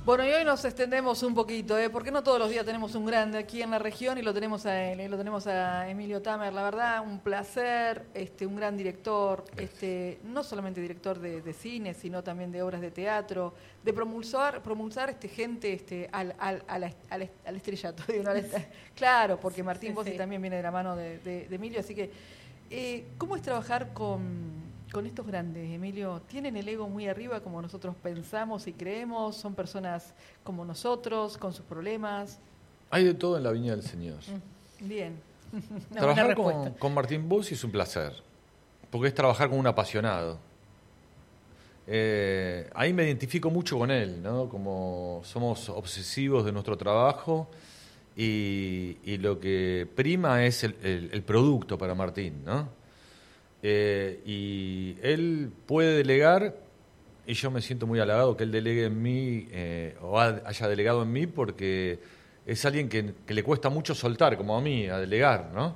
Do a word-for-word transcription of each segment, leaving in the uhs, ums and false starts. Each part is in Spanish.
Bueno, y hoy nos extendemos un poquito, ¿eh? Porque no todos los días tenemos un grande aquí en la región y lo tenemos a él, ¿eh? Lo tenemos a Emilio Tamer. La verdad, un placer, este, un gran director, este, no solamente director de, de cine, sino también de obras de teatro, de promulsar, promulsar este, gente este, al, al, al, al, al estrellato. Digo, no, al est- claro, porque Martín Sí, Bossi sí. también viene de la mano de, de, de Emilio, así que, eh, ¿cómo es trabajar con... Con estos grandes, Emilio? ¿Tienen el ego muy arriba como nosotros pensamos y creemos? ¿Son personas como nosotros, con sus problemas? Hay de todo en la viña del Señor. Mm, bien. Una Trabajar buena con, respuesta. con Martín Bossi es un placer, porque es trabajar con un apasionado. Eh, ahí me identifico mucho con él, ¿no? Como somos obsesivos de nuestro trabajo y, y lo que prima es el, el- el producto para Martín, ¿no? Eh, y él puede delegar, y yo me siento muy halagado que él delegue en mí, eh, o ha- haya delegado en mí, porque es alguien que, que le cuesta mucho soltar, como a mí, a delegar, ¿no?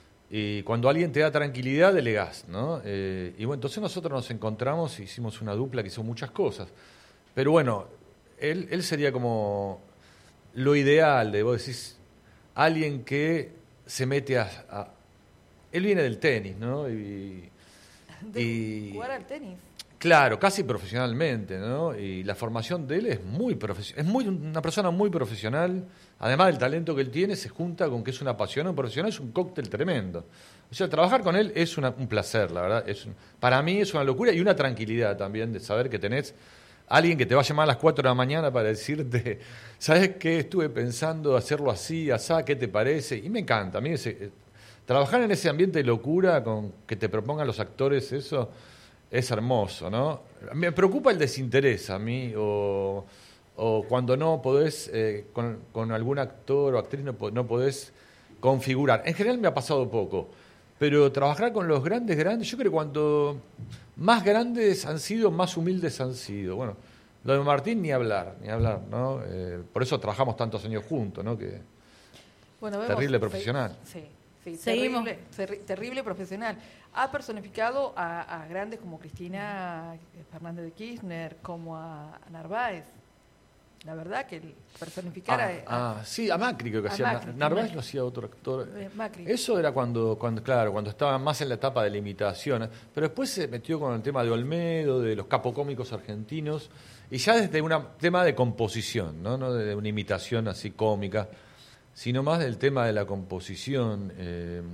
Y cuando alguien te da tranquilidad, delegás, ¿no? Eh, y bueno, entonces nosotros nos encontramos, hicimos una dupla que hizo muchas cosas. Pero bueno, él, él sería como lo ideal de, vos decís, alguien que se mete a... a- él viene del tenis, ¿no? Y, De y- jugar al tenis. claro, casi profesionalmente, ¿no? Y la formación de él es muy profesional, es muy una persona muy profesional. Además del talento que él tiene, se junta con que es un apasionado profesional, es un cóctel tremendo. O sea, trabajar con él es una- un placer, la verdad. Es un- para mí es una locura y una tranquilidad también de saber que tenés alguien que te va a llamar a las cuatro de la mañana para decirte, ¿sabes qué? Estuve pensando hacerlo así, asá, ¿qué te parece? Y me encanta. A mí ese, trabajar en ese ambiente de locura, con que te propongan los actores eso, es hermoso, ¿no? Me preocupa el desinterés a mí, o, o cuando no podés, eh, con, con algún actor o actriz no, po- no podés configurar. En general me ha pasado poco, pero trabajar con los grandes, grandes, yo creo que cuando más grandes han sido, más humildes han sido. Bueno, lo de Martín ni hablar, ni hablar, ¿no? Eh, por eso trabajamos tantos años juntos, ¿no? Que Bueno, vemos, terrible se- profesional. Sí, sí, Seguimos. terrible, terri- terrible profesional. Ha personificado a, a grandes como Cristina Fernández de Kirchner, como a, a Narváez. La verdad que el personificar Ah, a, a- ah, sí, a Macri creo que a hacía. Na- Macri, Narváez Macri. lo hacía otro actor. eh, Macri. Eso era cuando, cuando, claro, cuando estaba más en la etapa de la imitación. Pero después se metió con el tema de Olmedo, de los capocómicos argentinos, y ya desde un tema de composición, ¿no? No de una imitación así cómica, sino más del tema de la composición. eh,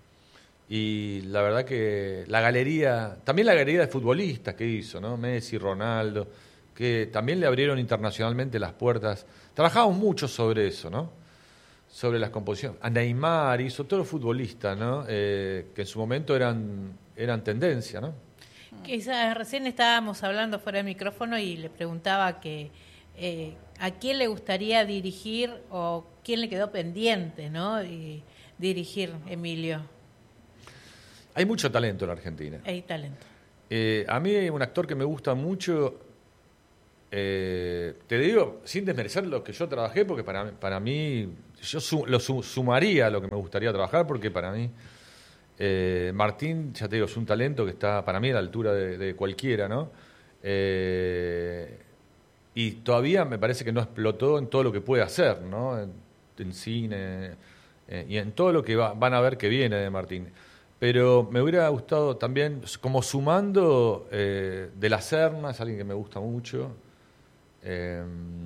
y la verdad que la galería, también la galería de futbolistas que hizo, ¿no? Messi, Ronaldo, que también le abrieron internacionalmente las puertas. Trabajamos mucho sobre eso, ¿no? Sobre las composiciones. A Neymar hizo todos los futbolistas, ¿no? Eh, que en su momento eran, eran tendencia, ¿no? Quizás recién estábamos hablando fuera del micrófono y le preguntaba que eh, a quién le gustaría dirigir o quién le quedó pendiente, ¿no? Y dirigir, Emilio. Hay mucho talento en Argentina. Hay talento. Eh, a mí hay un actor que me gusta mucho, eh, te digo, sin desmerecer lo que yo trabajé, porque para, para mí, yo su- lo su- sumaría a lo que me gustaría trabajar, porque para mí, eh, Martín, ya te digo, es un talento que está para mí a la altura de, de cualquiera, ¿no? Eh, y todavía me parece que no explotó en todo lo que puede hacer, ¿no? En, en cine eh, y en todo lo que va- van a ver que viene de Martín. Pero me hubiera gustado también, como sumando, eh, De la Serna, es alguien que me gusta mucho. Eh,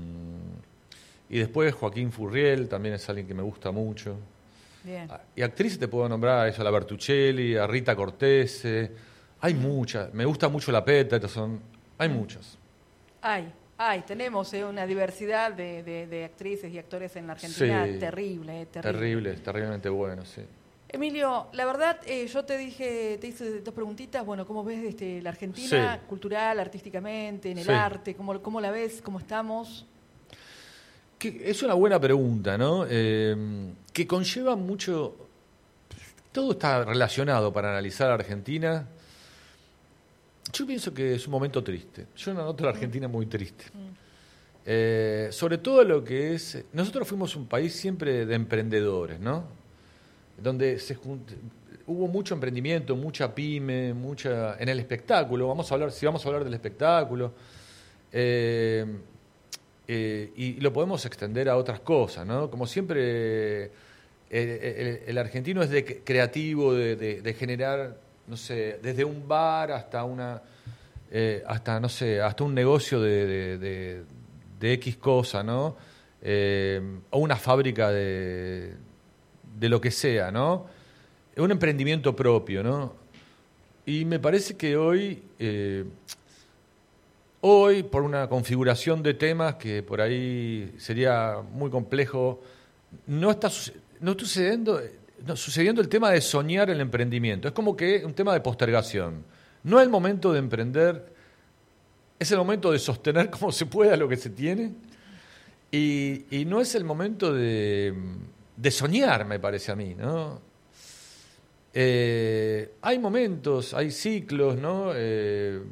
y después Joaquín Furriel, también es alguien que me gusta mucho. Bien. Ah, Y actrices te puedo nombrar a eso, a la Bertuccelli, a Rita Cortese. Hay muchas. Me gusta mucho la Peterson. Hay muchas. Hay, hay, tenemos eh, una diversidad de, de- de actrices y actores en la Argentina Sí. terrible, eh, terrible. Terrible, terriblemente bueno, sí. Emilio, la verdad, eh, yo te dije, te hice dos preguntitas. Bueno, ¿cómo ves este, la Argentina, Sí. cultural, artísticamente, en el Sí. arte? ¿Cómo, cómo la ves? ¿Cómo estamos? Que es una buena pregunta, ¿no? Eh, que conlleva mucho. Todo está relacionado para analizar a Argentina. Yo pienso que es un momento triste. Yo no noto a la Argentina muy triste. Eh, sobre todo lo que es. Nosotros fuimos un país siempre de emprendedores, ¿no? Donde se junt- hubo mucho emprendimiento, mucha pyme, mucha. En el espectáculo, vamos a hablar, si vamos a hablar del espectáculo. Eh, eh, y lo podemos extender a otras cosas, ¿no? Como siempre, eh, el, el argentino es de creativo, de, de, de generar, no sé, desde un bar hasta una, eh, hasta, no sé, hasta un negocio de, de, de, de X cosa, ¿no? Eh, o una fábrica de, de lo que sea, ¿no? Un emprendimiento propio, ¿no? Y me parece que hoy, eh, hoy, por una configuración de temas que por ahí sería muy complejo, no está, no está sucediendo, no, sucediendo el tema de soñar el emprendimiento. Es como que un tema de postergación. No es el momento de emprender, es el momento de sostener como se pueda lo que se tiene, y, y no es el momento de, de soñar, me parece a mí, ¿no? Eh, hay momentos, hay ciclos, ¿no? Eh,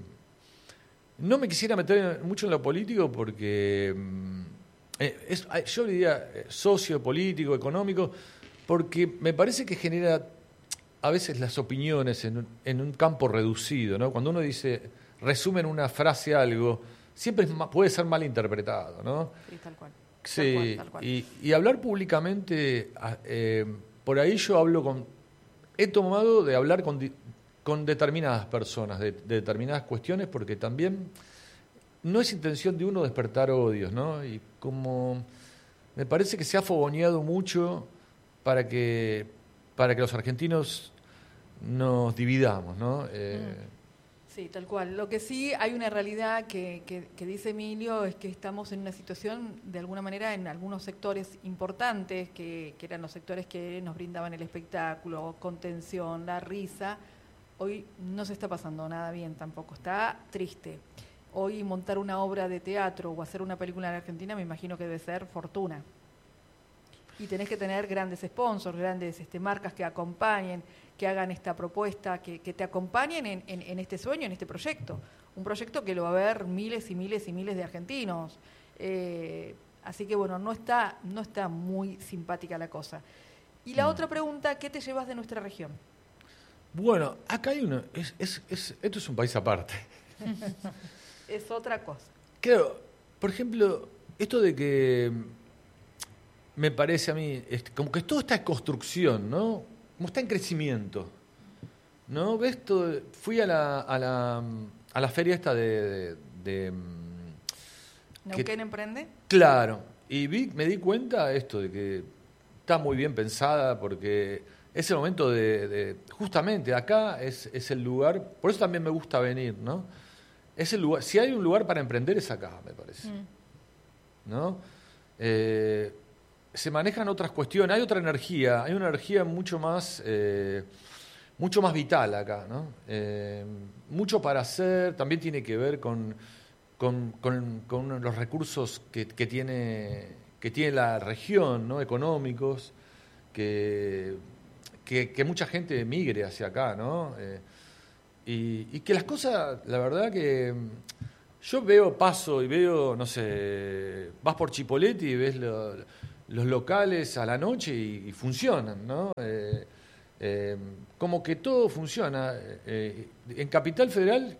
no me quisiera meter mucho en lo político porque eh, es, yo diría sociopolítico, económico, porque me parece que genera a veces las opiniones en un, en un campo reducido, ¿no? Cuando uno dice, resume en una frase algo, siempre es ma, puede ser mal interpretado, ¿no? Sí, tal cual. Sí, tal cual, tal cual. Y, y hablar públicamente, eh, por ahí yo hablo con... He tomado de hablar con, con determinadas personas, de, de determinadas cuestiones, porque también no es intención de uno despertar odios, ¿no? Y como me parece que se ha fogoneado mucho para que, para que los argentinos nos dividamos, ¿no? Eh, Sí, tal cual. Lo que sí hay una realidad que, que, que dice Emilio es que estamos en una situación, de alguna manera, en algunos sectores importantes, que, que eran los sectores que nos brindaban el espectáculo, contención, la risa. Hoy no se está pasando nada bien tampoco, está triste. Hoy montar una obra de teatro o hacer una película en Argentina me imagino que debe ser fortuna. Y tenés que tener grandes sponsors, grandes este, marcas que acompañen, que hagan esta propuesta, que, que te acompañen en, en, en este sueño, en este proyecto. Un proyecto que lo va a ver miles y miles y miles de argentinos. Eh, así que bueno, no está, no está muy simpática la cosa. Y la mm. otra pregunta, ¿qué te llevas de nuestra región? Bueno, acá hay uno, es, es, es, esto es un país aparte. Es otra cosa. Claro, por ejemplo, esto de que me parece a mí, como que todo está en construcción, ¿no? Como está en crecimiento, ¿no? ¿Ves? Todo, fui a la, a la a la feria esta de... de, de ¿Neuquén que, Emprende? Claro, y vi, me di cuenta esto de que está muy bien pensada porque es el momento de... de justamente acá es, es el lugar, por eso también me gusta venir, ¿no? Es el lugar, si hay un lugar para emprender es acá, me parece, mm. ¿no? Eh, se manejan otras cuestiones, hay otra energía, hay una energía mucho más, eh, mucho más vital acá, ¿no? Eh, mucho para hacer, también tiene que ver con, con, con, con los recursos que, que, tiene, que tiene la región, ¿no? Económicos, que, que, que mucha gente migre hacia acá, ¿no? Eh, y, y que las cosas, la verdad que yo veo, paso y veo, no sé, vas por Chipoleti y ves lo, los locales a la noche y, y funcionan, ¿no? Eh, eh, como que todo funciona. Eh, en Capital Federal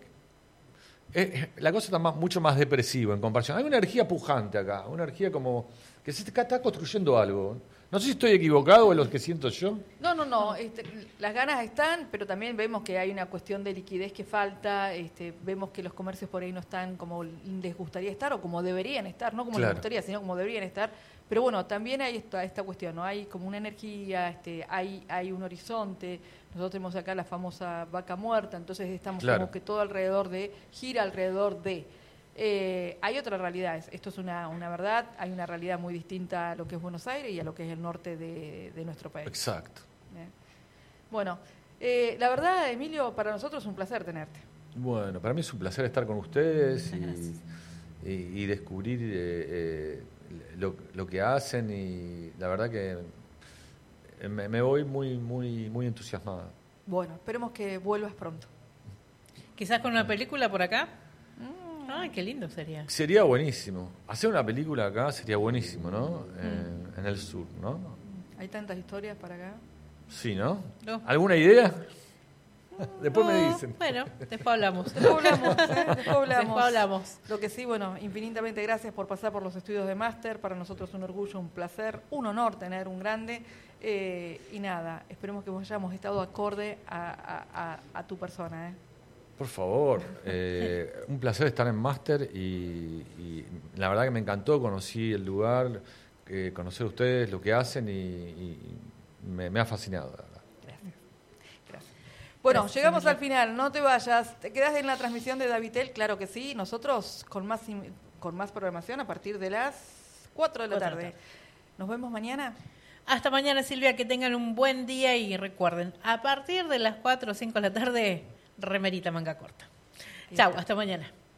eh, la cosa está más, mucho más depresiva en comparación. Hay una energía pujante acá, una energía como que se está, está construyendo algo. No sé si estoy equivocado o es lo que siento yo. No, no, no. Este, las ganas están, pero también vemos que hay una cuestión de liquidez que falta. Este, vemos que los comercios por ahí no están como les gustaría estar o como deberían estar, no como claro. les gustaría, sino como deberían estar. Pero bueno, también hay esta, esta cuestión, ¿no? Hay como una energía, este, hay, hay un horizonte. Nosotros tenemos acá la famosa vaca muerta, entonces estamos claro. como que todo alrededor de, gira alrededor de. Eh, hay otra realidad, esto es una, una verdad, hay una realidad muy distinta a lo que es Buenos Aires y a lo que es el norte de, de nuestro país. Exacto. ¿Eh? Bueno, eh, la verdad, Emilio, para nosotros es un placer tenerte. Bueno, para mí es un placer estar con ustedes y, y, y descubrir eh, eh, lo, lo que hacen y la verdad que me, me voy muy, muy, muy entusiasmada. Bueno, esperemos que vuelvas pronto. Quizás con una película por acá. Ay, qué lindo sería. Sería buenísimo. Hacer una película acá sería buenísimo, ¿no? Eh, en el sur, ¿no? Hay tantas historias para acá. Sí, ¿no? no. ¿Alguna idea? Después me Oh, dicen. Bueno, después hablamos. Después hablamos, ¿eh? Después hablamos. Después hablamos. Lo que sí, bueno, infinitamente gracias por pasar por los estudios de máster. Para nosotros un orgullo, un placer, un honor tener un grande. Eh, y nada, esperemos que hayamos estado acorde a, a, a, a tu persona, ¿eh? Por favor, eh, un placer estar en máster y, y la verdad que me encantó, conocí el lugar, eh, conocer ustedes lo que hacen y, y me, me ha fascinado, la verdad. Gracias. Gracias. Bueno, Gracias, llegamos Emilia. al final, no te vayas. ¿Te quedas en la transmisión de Davitel? Claro que sí. Nosotros con más, im- con más programación a partir de las cuatro de la Cuatro de la tarde. Nos vemos mañana. Hasta mañana, Silvia, que tengan un buen día y recuerden, a partir de las cuatro o cinco de la tarde, remerita manga corta. Chau, hasta mañana.